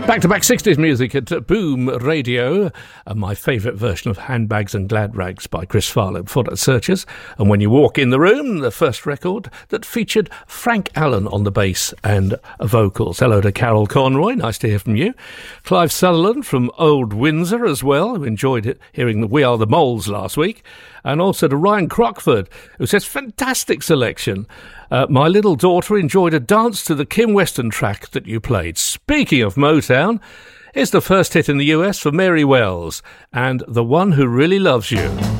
Back-to-back 60s music at Boom Radio, and my favourite version of Handbags and Glad Rags by Chris Farlow before that, Searchers. And When You Walk in the Room, the first record that featured Frank Allen on the bass and vocals. Hello to Carol Conroy, nice to hear from you. Clive Sutherland from Old Windsor as well, who enjoyed it, hearing the We Are the Moles last week. And also to Ryan Crockford, who says, fantastic selection. My little daughter enjoyed a dance to the Kim Weston track that you played. Speaking of Motown, here's the first hit in the US for Mary Wells and The One Who Really Loves You.